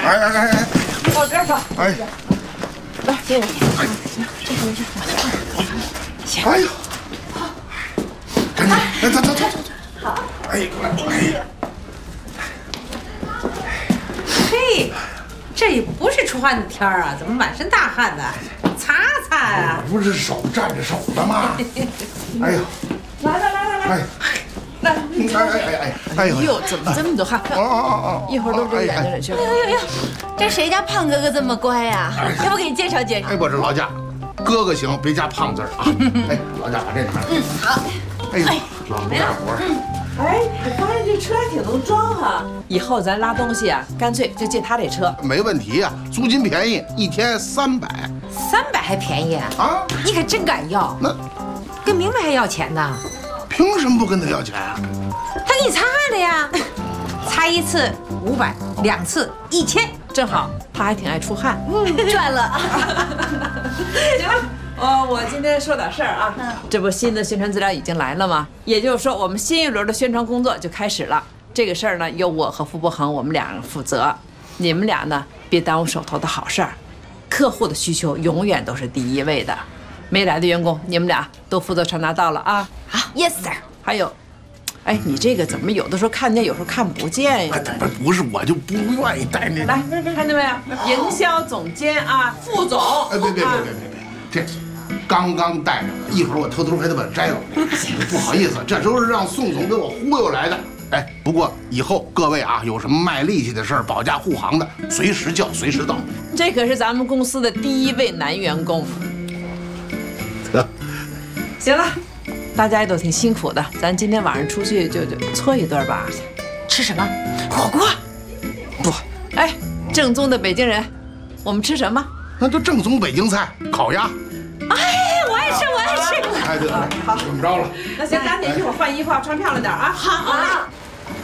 哎， 往这儿放。 哎， 来，接着。 哎， 这个没事，行。 哎呀，赶紧，来，走。好。哎， 嘿，这也不是出汗的天儿啊，怎么满身大汗的？擦擦啊！ 不是手蘸着手的吗？哎呀， 来， 哎， 哎呦，怎么这么多汗？一会儿都流眼睛里去了。 哎，这谁家胖哥哥这么乖呀？要不给你介绍介绍？ 哎，我这劳驾，哥哥行，别加胖字儿啊。哎，劳驾把这拿。 好。 哎呦，老不干活。 哎，我发现这车还挺能装哈。以后咱拉东西啊，干脆就借他这车。 没问题呀，租金便宜，1天300。 300还便宜啊？ 你可真敢要？ 那跟明白还要钱呢？ 凭什么不跟他要钱啊？ 他给你擦汗的呀，擦1次500，2次1000， 正好他还挺爱出汗。 赚了。 行了。我今天说点事儿啊。这不新的宣传资料已经来了吗？也就是说，我们新一轮的宣传工作就开始了。这个事儿呢，由我和付伯恒我们俩人负责。你们俩呢，别耽误手头的好事儿。客户的需求永远都是第一位的。没来的员工，你们俩都负责传达到了啊。 好 ，Yes sir。 还有，哎，你这个怎么有的时候看见，有时候看不见呀？ 不是，我就不愿意带那。 来，看见没有？营销总监啊，副总。 哎，别，这刚带着，一会儿我偷还得把它摘了。不好意思，这都是让宋总给我忽悠来的。哎，不过以后各位啊，有什么卖力气的事儿、保驾护航的，随时叫，随时到。 这可是咱们公司的第1位男员工。行了，大家也都挺辛苦的，咱今天晚上出去就搓一顿吧。 吃什么？火锅。 不，哎，正宗的北京人，我们吃什么？ 那就正宗北京菜，烤鸭。 哎，我爱吃。 哎，对，好，怎么着了？ 那行，赶紧一会儿换衣服，穿漂亮点啊。 好。